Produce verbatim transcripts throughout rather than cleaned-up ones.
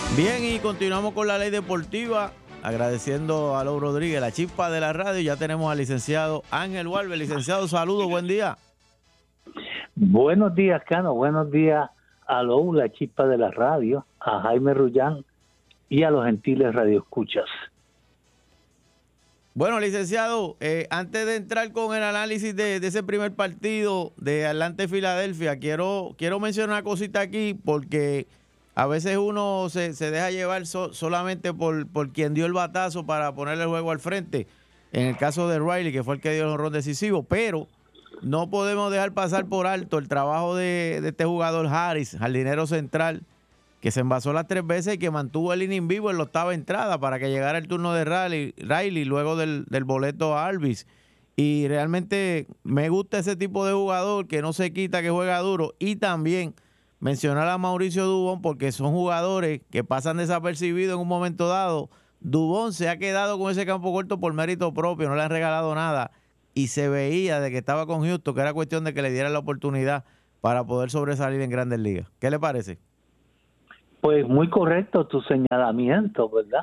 Bien, y continuamos con la ley deportiva, agradeciendo a Lou Rodríguez, la chispa de la radio. Ya tenemos al licenciado Ángel Walber. Licenciado, saludos, buen día. Buenos días, Cano, buenos días a Lou, la chispa de la radio, a Jaime Rullán y a los gentiles radioescuchas. Bueno, licenciado, eh, antes de entrar con el análisis de, de ese primer partido de Atlanta y Filadelfia, quiero, quiero mencionar una cosita aquí, porque a veces uno se, se deja llevar so, solamente por, por quien dio el batazo para ponerle el juego al frente. En el caso de Riley, que fue el que dio el honrón decisivo, pero no podemos dejar pasar por alto el trabajo de, de este jugador Harris, jardinero central, que se envasó las tres veces y que mantuvo el inning vivo en la octava entrada para que llegara el turno de Riley, Riley luego del, del boleto a Alvis. Y realmente me gusta ese tipo de jugador que no se quita, que juega duro. Y también mencionar a Mauricio Dubón, porque son jugadores que pasan desapercibidos en un momento dado. Dubón se ha quedado con ese campo corto por mérito propio, no le han regalado nada. Y se veía de que estaba con Houston, que era cuestión de que le dieran la oportunidad para poder sobresalir en Grandes Ligas. ¿Qué le parece? Pues muy correcto tu señalamiento, ¿verdad?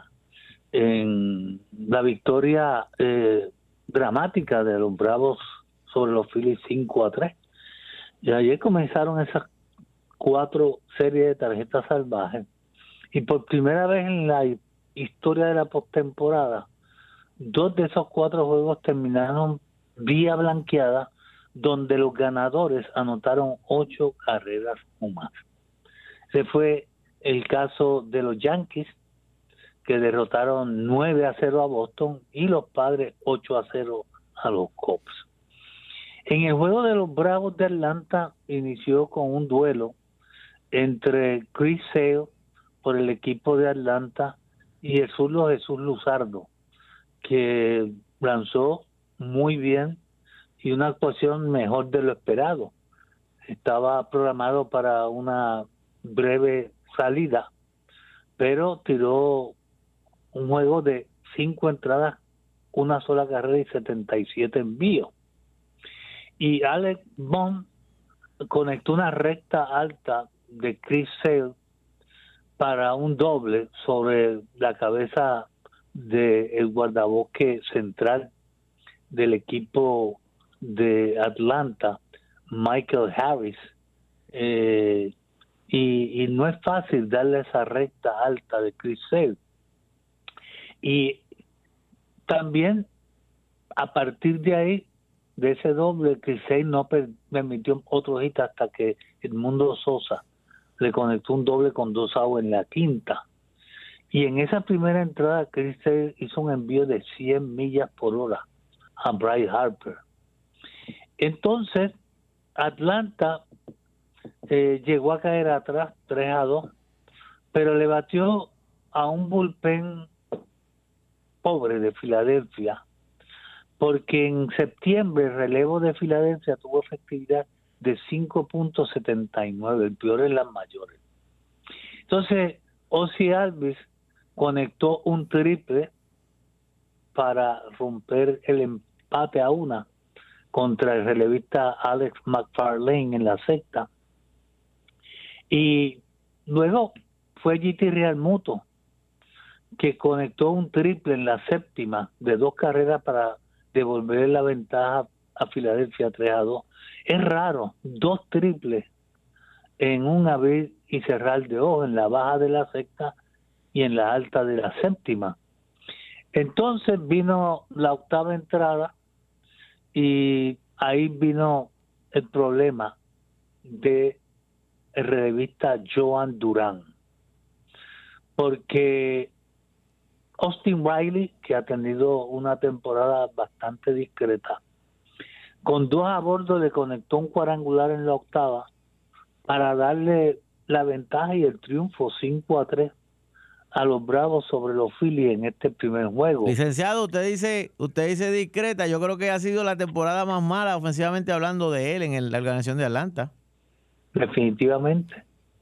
En la victoria eh, dramática de los Bravos sobre los Phillies cinco a tres. Y ayer comenzaron esas cuatro series de tarjetas salvajes. Y por primera vez en la historia de la postemporada, dos de esos cuatro juegos terminaron vía blanqueada, donde los ganadores anotaron ocho carreras o más. Ese fue el caso de los Yankees, que derrotaron nueve a cero a Boston, y los Padres ocho a cero a los Cubs. En el juego de los Bravos de Atlanta inició con un duelo entre Chris Sale por el equipo de Atlanta y el zurdo Jesús Luzardo, que lanzó muy bien y una actuación mejor de lo esperado. Estaba programado para una breve salida, pero tiró un juego de cinco entradas, una sola carrera y setenta y siete envíos. Y Alex Bond conectó una recta alta de Chris Sale para un doble sobre la cabeza del guardabosque central del equipo de Atlanta, Michael Harris. Eh, y, y no es fácil darle esa recta alta de Chris Sale. Y también a partir de ahí, de ese doble, Chris Sale no per- permitió otro hit hasta que Edmundo Sosa le conectó un doble con dos outs en la quinta. Y en esa primera entrada, Chris Sale hizo un envío de cien millas por hora a Bryce Harper. Entonces, Atlanta eh, llegó a caer atrás tres a dos, pero le batió a un bullpen pobre de Filadelfia, porque en septiembre el relevo de Filadelfia tuvo efectividad de cinco punto setenta y nueve, el peor en las mayores. Entonces, Ozzie Albies conectó un triple para romper el empate a una contra el relevista Alex McFarlane en la sexta. Y luego fue G T Realmuto, que conectó un triple en la séptima de dos carreras para devolver la ventaja a Filadelfia tres a dos. Es raro, dos triples en un abrir y cerrar de ojos, en la baja de la sexta y en la alta de la séptima. Entonces vino la octava entrada y ahí vino el problema de el relevista Joan Durán, porque Austin Riley, que ha tenido una temporada bastante discreta, con dos a bordo le conectó un cuadrangular en la octava para darle la ventaja y el triunfo cinco a tres a los Bravos sobre los Phillies en este primer juego. Licenciado, usted dice, usted dice discreta. Yo creo que ha sido la temporada más mala ofensivamente hablando de él en el, la organización de Atlanta. Definitivamente.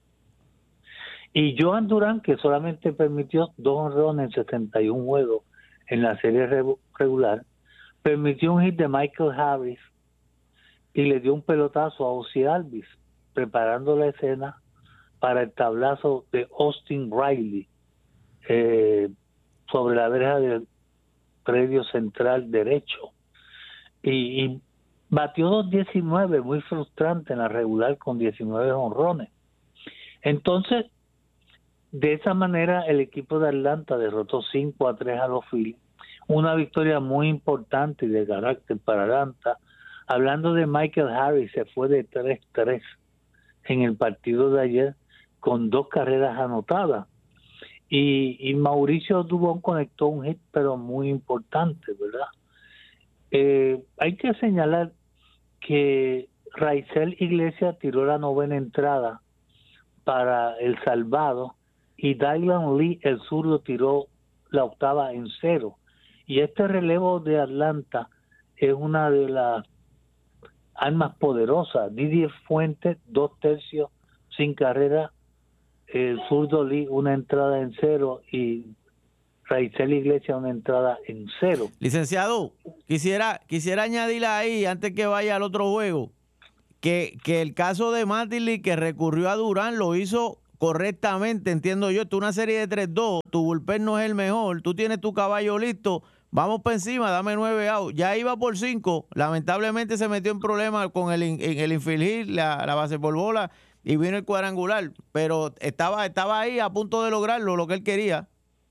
Y Joan Durán, que solamente permitió dos honrones en setenta y un juegos en la serie regular, permitió un hit de Michael Harris y le dio un pelotazo a Ozzie Albies, preparando la escena para el tablazo de Austin Riley eh, sobre la verja del predio central derecho. Y, y batió dos diecinueve, muy frustrante en la regular con diecinueve jonrones. Entonces, de esa manera el equipo de Atlanta derrotó cinco a tres a los Phillies. Una victoria muy importante y de carácter para Atlanta. Hablando de Michael Harris, se fue de tres tres en el partido de ayer con dos carreras anotadas. Y, y Mauricio Dubón conectó un hit, pero muy importante, ¿verdad? Eh, hay que señalar que Raisel Iglesias tiró la novena entrada para el salvado y Dylan Lee, el zurdo, tiró la octava en cero. Y este relevo de Atlanta es una de las armas poderosas. Didier Fuentes, dos tercios sin carrera, el zurdo Lee una entrada en cero y Raisel Iglesias una entrada en cero. Licenciado, quisiera quisiera añadirle ahí, antes que vaya al otro juego, que, que el caso de Mattingly, que recurrió a Durán, lo hizo correctamente, entiendo yo. Esto es una serie de tres dos, tu bullpen no es el mejor, tú tienes tu caballo listo, vamos para encima, dame nueve outs. Ya iba por cinco, lamentablemente se metió en problemas con el, en el infield hit, la, la base por bola, y vino el cuadrangular, pero estaba, estaba ahí a punto de lograrlo, lo que él quería.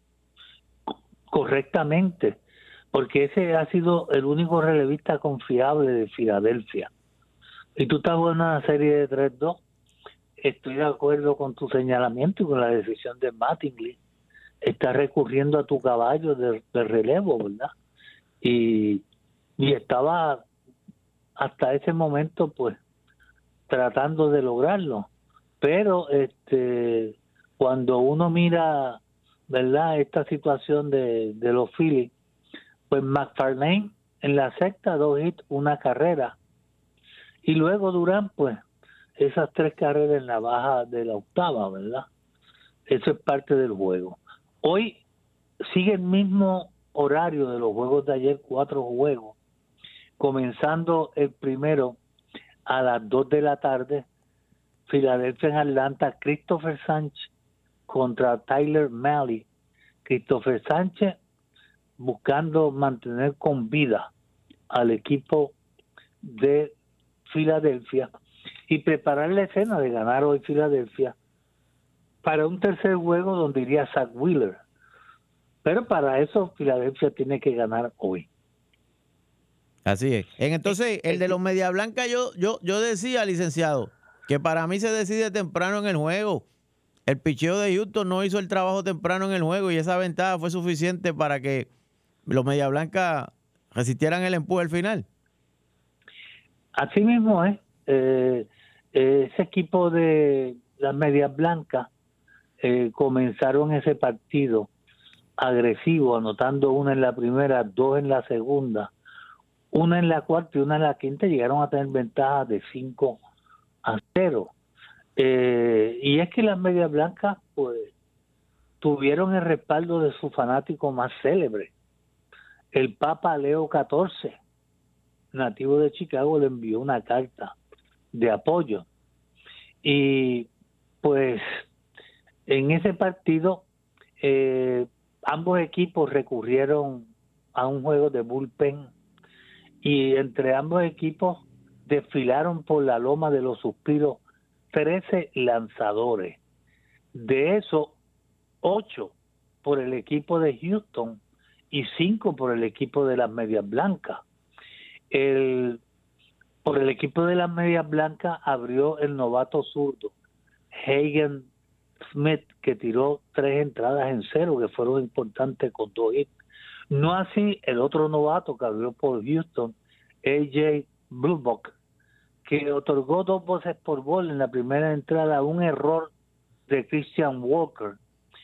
Correctamente, porque ese ha sido el único relevista confiable de Filadelfia. Y tú estás en una serie de tres dos, estoy de acuerdo con tu señalamiento y con la decisión de Mattingly. Estás recurriendo a tu caballo de, de relevo, ¿verdad? Y, y estaba hasta ese momento, pues, tratando de lograrlo. Pero este cuando uno mira, ¿verdad?, esta situación de, de los Phillies, pues McFarlane en la sexta, dos hits, una carrera. Y luego Durán, pues, esas tres carreras en la baja de la octava, ¿verdad? Eso es parte del juego. Hoy sigue el mismo horario de los juegos de ayer, cuatro juegos, comenzando el primero a las dos de la tarde, Filadelfia en Atlanta, Christopher Sánchez contra Tyler Mahle. Christopher Sánchez buscando mantener con vida al equipo de Filadelfia y preparar la escena de ganar hoy Filadelfia para un tercer juego donde iría Zach Wheeler. Pero para eso Filadelfia tiene que ganar hoy. Así es. Entonces, el de los Media Blanca, yo, yo, yo decía, licenciado, que para mí se decide temprano en el juego. El picheo de Houston no hizo el trabajo temprano en el juego y esa ventaja fue suficiente para que los Media Blanca resistieran el empuje al final. Así mismo es. Eh, eh, ese equipo de las Medias Blancas eh, comenzaron ese partido agresivo, anotando una en la primera, dos en la segunda, una en la cuarta y una en la quinta. Llegaron a tener ventaja de cinco a cero. Eh, y es que las Medias Blancas, pues, tuvieron el respaldo de su fanático más célebre, el Papa Leo catorce, nativo de Chicago, le envió una carta de apoyo. Y pues en ese partido eh, ambos equipos recurrieron a un juego de bullpen y entre ambos equipos desfilaron por la loma de los suspiros trece lanzadores. De esos, ocho por el equipo de Houston y cinco por el equipo de las Medias Blancas. El, por el equipo de las Medias Blancas abrió el novato zurdo Hagen Smith, que tiró tres entradas en cero, que fueron importantes con dos hits. No así el otro novato que abrió por Houston, A J Blubach, que otorgó dos bases por bola en la primera entrada, un error de Christian Walker,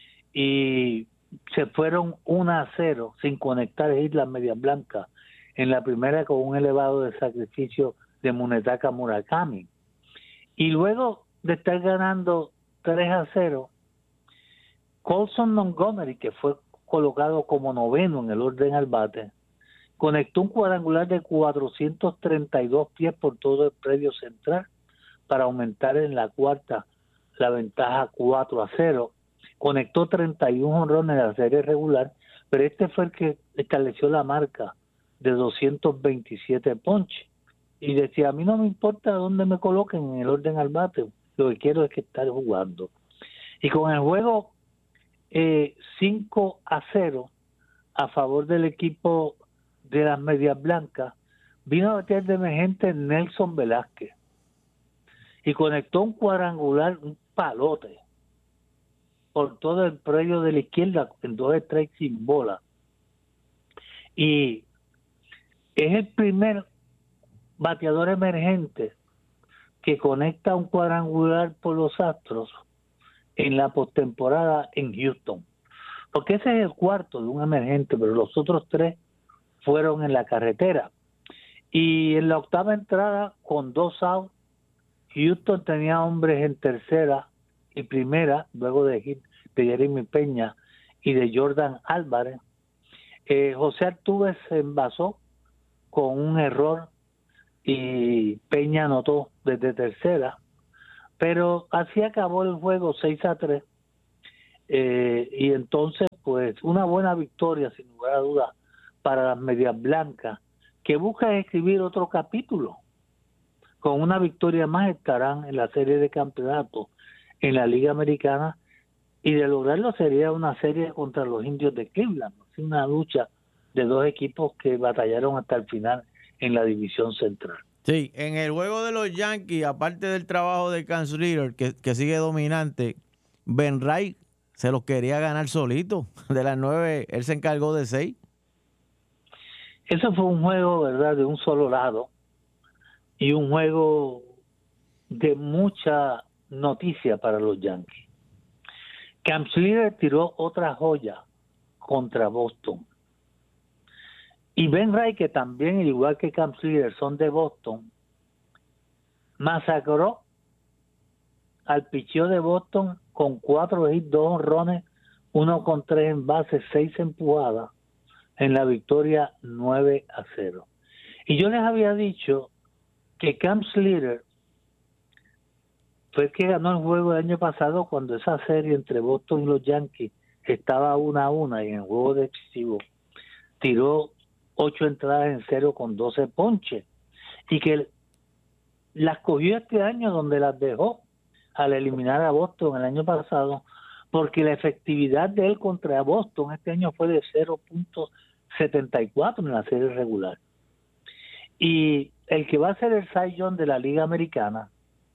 y se fueron uno a cero sin conectar hit las Medias Blancas en la primera con un elevado de sacrificio de Munetaka Murakami. Y luego de estar ganando tres a cero, Colson Montgomery, que fue colocado como noveno en el orden al bate, conectó un cuadrangular de cuatrocientos treinta y dos pies por todo el predio central para aumentar en la cuarta la ventaja cuatro a cero. conectó treinta y uno jonrones en la serie regular, pero este fue el que estableció la marca de doscientos veintisiete ponches. Y decía, a mí no me importa dónde me coloquen en el orden al bate, lo que quiero es que estar jugando. Y con el juego eh, cinco a cero a favor del equipo de las Medias Blancas, vino a batear de emergente Nelson Velázquez y conectó un cuadrangular, un palote, por todo el predio de la izquierda en dos strikes sin bola. Y es el primer bateador emergente que conecta un cuadrangular por los Astros en la postemporada en Houston. Porque ese es el cuarto de un emergente, pero los otros tres fueron en la carretera. Y en la octava entrada, con dos outs, Houston tenía hombres en tercera y primera, luego de, de Jeremy Peña y de Jordan Álvarez. Eh, José Altuve se envasó con un error y Peña anotó desde tercera, pero así acabó el juego seis a tres. Eh, y entonces, pues, una buena victoria, sin lugar a dudas, para las Medias Blancas, que buscan escribir otro capítulo. Con una victoria más estarán en la serie de campeonatos en la Liga Americana, y de lograrlo sería una serie contra los Indios de Cleveland, una lucha de dos equipos que batallaron hasta el final en la división central. Sí, en el juego de los Yankees, aparte del trabajo de Cam Schlitter, que, que sigue dominante, Ben Wright se los quería ganar solito. De las nueve, él se encargó de seis. Eso fue un juego, ¿verdad?, de un solo lado, y un juego de mucha noticia para los Yankees. Cam Schlitter tiró otra joya contra Boston. Y Ben Wright, que también, igual que Cam Schlitter, son de Boston, masacró al picheo de Boston con cuatro hits, dos honrones, uno con tres en base, seis empujadas, en la victoria nueve a cero. Y yo les había dicho que Cam Schlitter fue el que ganó el juego el año pasado cuando esa serie entre Boston y los Yankees estaba una a una, y en el juego decisivo tiró ocho entradas en cero con doce ponches, y que las cogió este año donde las dejó al eliminar a Boston el año pasado, porque la efectividad de él contra Boston este año fue de cero punto setenta y cuatro en la serie regular. Y el que va a ser el Cy Young de la Liga Americana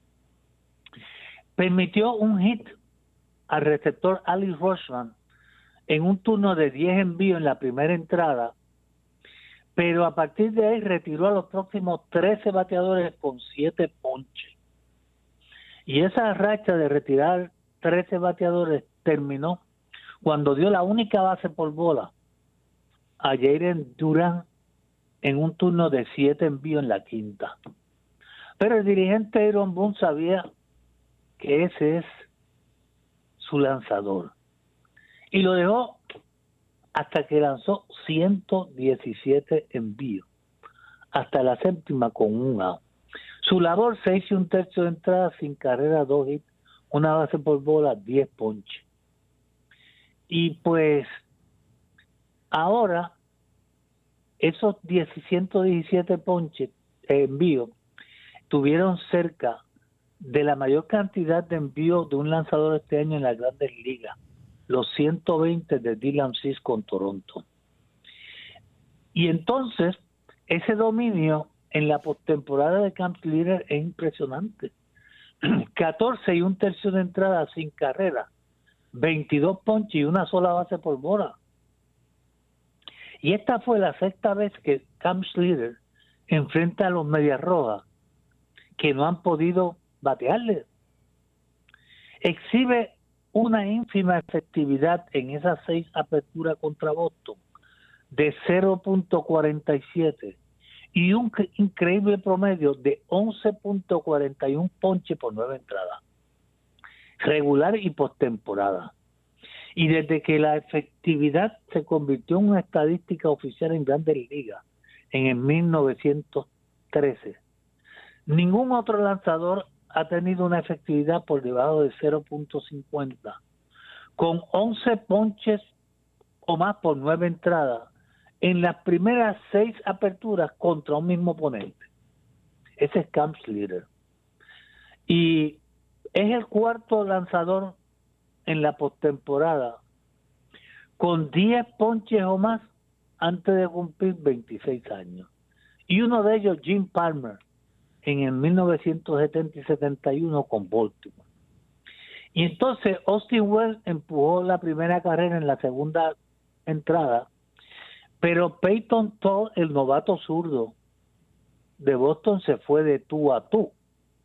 permitió un hit al receptor Ali Rushman en un turno de diez envíos en la primera entrada, pero a partir de ahí retiró a los próximos trece bateadores con siete ponches. Y esa racha de retirar trece bateadores terminó cuando dio la única base por bola a Jayden Durán en un turno de siete envíos en la quinta. Pero el dirigente Aaron Boone sabía que ese es su lanzador, y lo dejó hasta que lanzó ciento diecisiete envíos, hasta la séptima con un out. Su labor, seis y un tercio de entrada, sin carrera, dos hits, una base por bola, diez ponches. Y pues ahora esos ciento diecisiete ponches, eh, envíos, tuvieron cerca de la mayor cantidad de envíos de un lanzador este año en las Grandes Ligas, los ciento veinte de Dylan Cease con Toronto. Y entonces, ese dominio en la postemporada de Cam Schlitter es impresionante. catorce y un tercio de entrada sin carrera, veintidós ponches y una sola base por bola. Y esta fue la sexta vez que Cam Schlitter enfrenta a los Medias Rojas, que no han podido batearle. Exhibe una ínfima efectividad en esas seis aperturas contra Boston de cero punto cuarenta y siete y un increíble promedio de once punto cuarenta y uno ponches por nueve entradas, regular y postemporada. Y desde que la efectividad se convirtió en una estadística oficial en Grandes Ligas en el mil novecientos trece, ningún otro lanzador ha tenido una efectividad por debajo de cero punto cincuenta, con once ponches o más por nueve entradas en las primeras seis aperturas contra un mismo oponente. Ese es Cam Schlitter. Y es el cuarto lanzador en la postemporada con diez ponches o más antes de cumplir veintiséis años. Y uno de ellos, Jim Palmer, en el mil novecientos setenta y setenta y uno con Baltimore. Y entonces Austin Wells empujó la primera carrera en la segunda entrada, pero Peyton Toll, el novato zurdo de Boston, se fue de tú a tú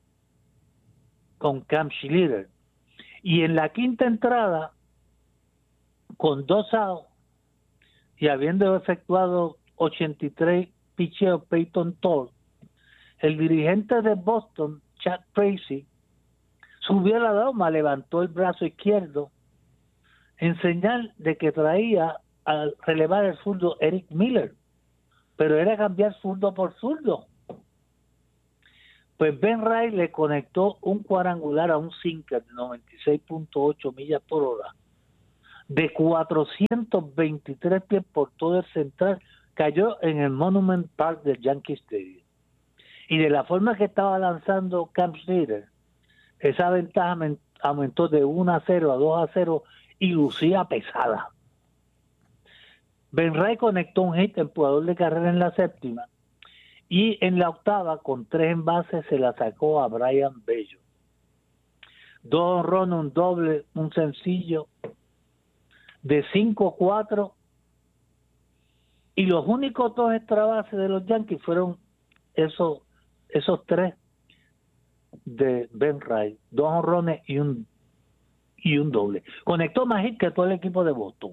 con Cam Schlitter. Y en la quinta entrada, con dos outs y habiendo efectuado ochenta y tres picheos Peyton Toll, el dirigente de Boston, Chad Tracy, subió la doma, levantó el brazo izquierdo en señal de que traía a relevar el zurdo Eric Miller, pero era cambiar zurdo por zurdo. Pues Ben Wright le conectó un cuadrangular a un sinker de noventa y seis punto ocho millas por hora, de cuatrocientos veintitrés pies por todo el central, cayó en el Monument Park del Yankee Stadium. Y de la forma que estaba lanzando Cam Schlitter, esa ventaja aumentó de uno a cero a dos a cero y lucía pesada. Ben Wright conectó un hit empujador de carrera en la séptima y en la octava, con tres envases, se la sacó a Brian Bello. Dos honrones, un doble, un sencillo de cinco cuatro, y los únicos dos extra bases de los Yankees fueron esos esos tres de Ben Wright, dos honrones y un y un doble. Conectó más hit que todo el equipo de Boston.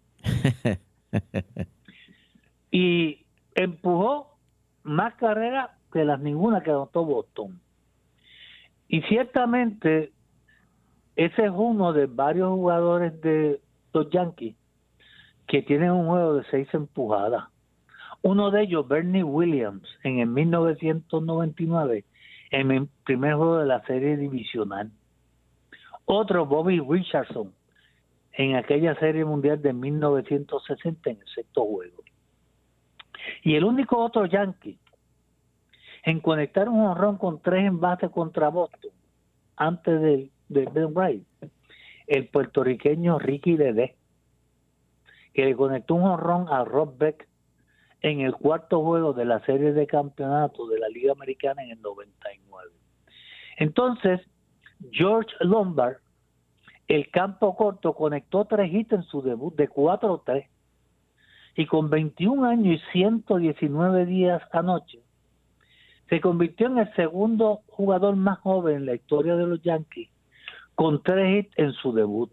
Y empujó más carreras que las ninguna que anotó Boston. Y ciertamente ese es uno de varios jugadores de los Yankees que tienen un juego de seis empujadas. Uno de ellos, Bernie Williams, en el mil novecientos noventa y nueve, en el primer juego de la serie divisional. Otro, Bobby Richardson, en aquella serie mundial de mil novecientos sesenta, en el sexto juego. Y el único otro Yankee en conectar un jonrón con tres envases contra Boston, antes de, de Ben Wright, el puertorriqueño Ricky Ledesma, que le conectó un jonrón a Rob Beck en el cuarto juego de la serie de campeonato de la Liga Americana en el noventa y nueve. Entonces, George Lombard, el campo corto, conectó tres hits en su debut de cuatro tres, y con veintiún años y ciento diecinueve días anoche, se convirtió en el segundo jugador más joven en la historia de los Yankees con tres hits en su debut.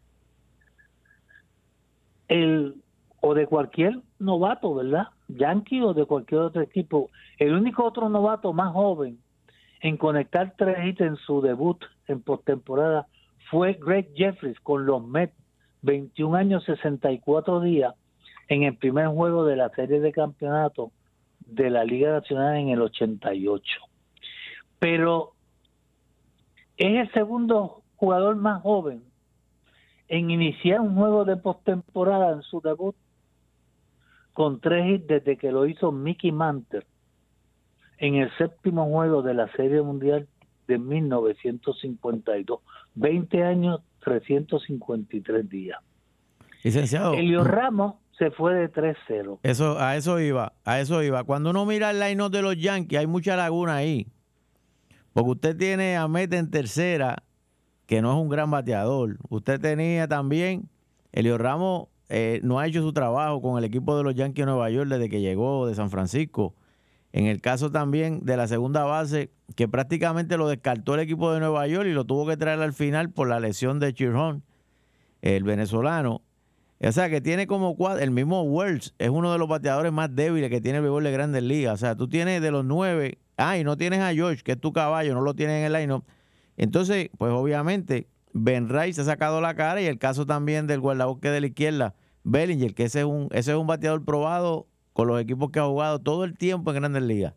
El, o de cualquier novato, ¿verdad? Yankee o de cualquier otro equipo. El único otro novato más joven en conectar tres hits en su debut en postemporada fue Greg Jeffries con los Mets, veintiún años, sesenta y cuatro días, en el primer juego de la serie de campeonato de la Liga Nacional en el ochenta y ocho. Pero es el segundo jugador más joven en iniciar un juego de postemporada en su debut con tres hits desde que lo hizo Mickey Mantle en el séptimo juego de la Serie Mundial de mil novecientos cincuenta y dos. veinte años, trescientos cincuenta y tres días. Licenciado, Elio Ramos se fue de tres cero. Eso, a eso iba, a eso iba. Cuando uno mira el line-up de los Yankees, hay mucha laguna ahí. Porque usted tiene a Mete en tercera, que no es un gran bateador. Usted tenía también, Elio Ramos eh, no ha hecho su trabajo con el equipo de los Yankees de Nueva York desde que llegó de San Francisco. En el caso también de la segunda base, que prácticamente lo descartó el equipo de Nueva York y lo tuvo que traer al final por la lesión de Chirón, el venezolano. O sea, que tiene como cuatro, el mismo Wells es uno de los bateadores más débiles que tiene el béisbol de Grandes Ligas. O sea, tú tienes de los nueve, ah, y no tienes a George, que es tu caballo, no lo tienes en el line-up. Entonces, pues obviamente, Ben Wright se ha sacado la cara, y el caso también del guardabosque de la izquierda, Bellinger, que ese es un, ese es un bateador probado con los equipos que ha jugado todo el tiempo en Grandes Ligas.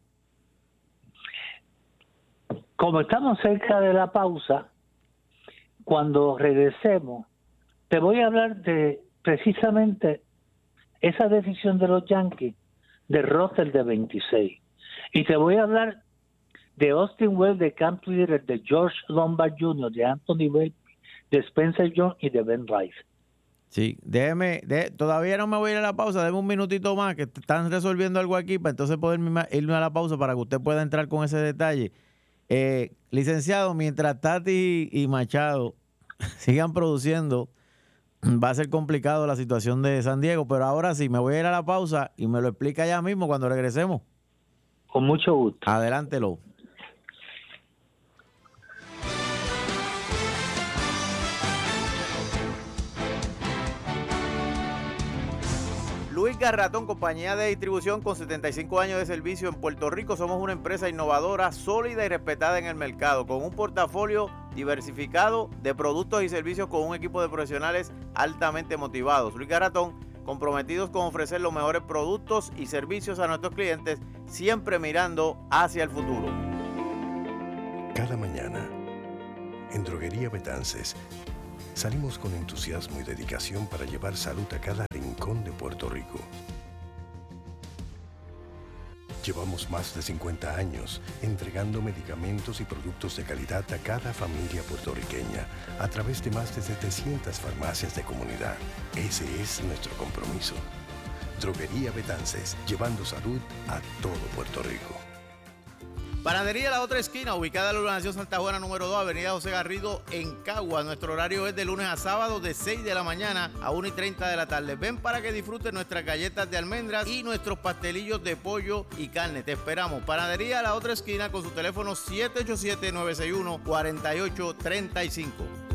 Como estamos cerca de la pausa, cuando regresemos, te voy a hablar de precisamente esa decisión de los Yankees de Russell de veintiséis. Y te voy a hablar de Austin Wells, de Camp Leader, de George Lombard junior, de Anthony Bell, de Spencer Jones y de Ben Rice. Sí, déjeme, de, todavía no me voy a ir a la pausa, déme un minutito más, que están resolviendo algo aquí para entonces poder irme a la pausa para que usted pueda entrar con ese detalle. Eh, licenciado, mientras Tati y Machado sigan produciendo, va a ser complicado la situación de San Diego, pero ahora sí, me voy a ir a la pausa y me lo explica ya mismo cuando regresemos. Con mucho gusto. Adelántelo. Luis Garratón, compañía de distribución con setenta y cinco años de servicio en Puerto Rico. Somos una empresa innovadora, sólida y respetada en el mercado, con un portafolio diversificado de productos y servicios con un equipo de profesionales altamente motivados. Luis Garratón, comprometidos con ofrecer los mejores productos y servicios a nuestros clientes, siempre mirando hacia el futuro. Cada mañana, en Droguería Betances, salimos con entusiasmo y dedicación para llevar salud a cada rincón de Puerto Rico. Llevamos más de cincuenta años entregando medicamentos y productos de calidad a cada familia puertorriqueña a través de más de setecientas farmacias de comunidad. Ese es nuestro compromiso. Droguería Betances, llevando salud a todo Puerto Rico. Panadería La Otra Esquina, ubicada en la urbanización Santa Juana número dos, avenida José Garrido, en Cagua. Nuestro horario es de lunes a sábado de seis de la mañana a una y treinta de la tarde. Ven para que disfruten nuestras galletas de almendras y nuestros pastelillos de pollo y carne. Te esperamos. Panadería La Otra Esquina con su teléfono siete ocho siete, nueve seis uno, cuatro ocho tres cinco.